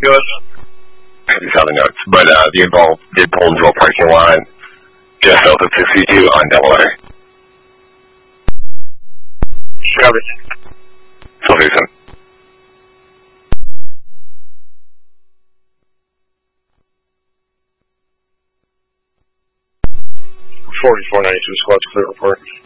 Good. I just saw the notes. But the involved did pull into a parking lot just south of 62 on Delaware. Copy. Sylvester. 4492 squad's clear report.